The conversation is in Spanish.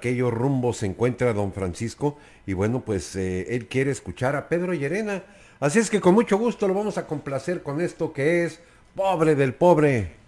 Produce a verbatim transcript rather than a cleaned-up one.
aquellos rumbos se encuentra don Francisco y bueno, pues eh, él quiere escuchar a Pedro Llerena. Así es que con mucho gusto lo vamos a complacer con esto que es Pobre del Pobre.